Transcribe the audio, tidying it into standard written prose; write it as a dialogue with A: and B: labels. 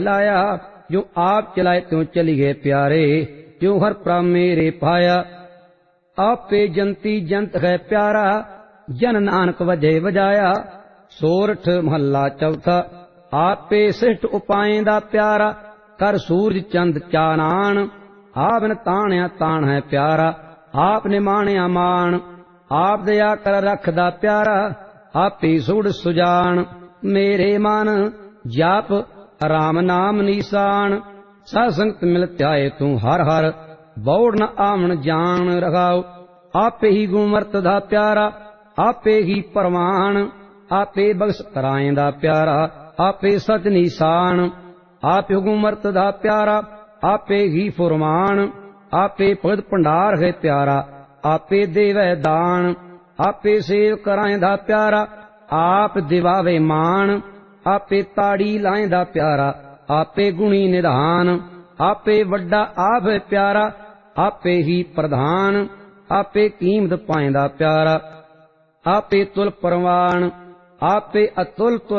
A: लाया। जो आप चलाए त्यों चलिए प्यारे, जो हर प्राम मेरे पाया। आपे जंती जंत है प्यारा, जन नानक वजह वजाया। सोरठ महला चौथा। आपे सृष्ट उपाएं दा प्यारा, कर सूरज चंद चानान। आपने ताणिया ताण है प्यारा, आपने माणिया मान। आप दया कर रखदा प्यारा, आपे सुड़ सुजान। मेरे मन जाप राम नाम निशान। सत्संगत मिल त्याए तू हर हर, बौड़ न आवन जान रखाओ। आपे ही गुमरत दा प्यारा, आपे ही परवान। आपे बख्श कराएं दा प्यारा, आपे सच निशान। आपे गुमरत दा प्यारा, आपे ही फुरमान। आपे भगत भंडार है प्यारा, आपे देवै दान। आपे सेव कराएं दा प्यारा, आप दिवावे मान। आपे ताड़ी लाएं दा प्यारा, आपे गुणी निधान। आपे वड्डा आप है प्यारा, आपे ही प्रधान। आपे कीमत पाएंदा प्यारा, आपे तुल परवान। आपे अतुल तुल